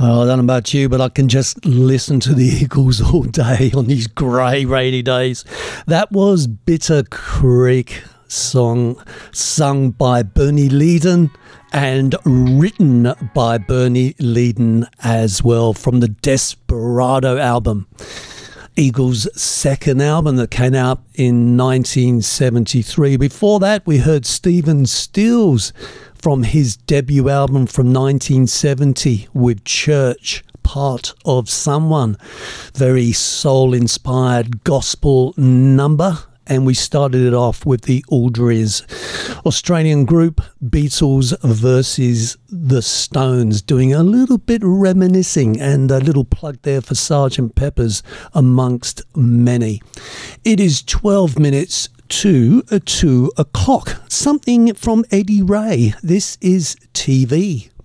Oh, I don't know about you, but I can just listen to the Eagles all day on these grey, rainy days. That was Bitter Creek song sung by Bernie Leadon and written by Bernie Leadon as well from the Desperado album. Eagles' second album that came out in 1973. Before that, we heard Stephen Stills from his debut album from 1970 with Church, Part of Someone. Very soul-inspired gospel number. And we started it off with the Aldridge Australian group Beatles versus the Stones, doing a little bit reminiscing, and a little plug there for Sgt. Pepper's amongst many. It is 12 minutes to 2 o'clock. Something from Eddie Ray. This is TV.